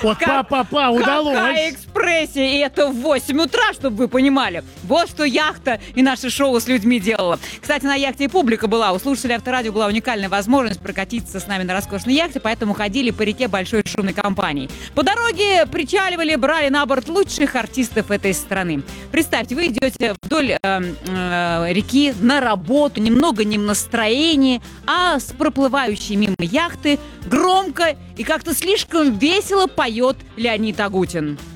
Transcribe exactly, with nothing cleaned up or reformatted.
Вот па-па-па, удалось. Какая экспрессия, и это в восемь утра, чтобы вы понимали. Вот что яхта и наше шоу с людьми делала. Кстати, на яхте и публика была. У слушателей Авторадио была уникальная возможность прокатиться с нами на роскошной яхте, поэтому ходили по реке большой шумной компанией. По дороге причаливали, брали на борт лучших артистов этой страны. Представьте, вы идете вдоль э, э, реки на работу, немного не в настроении, а с проплывающей мимо яхты громко и как-то слишком весело поет Леонид Агутин.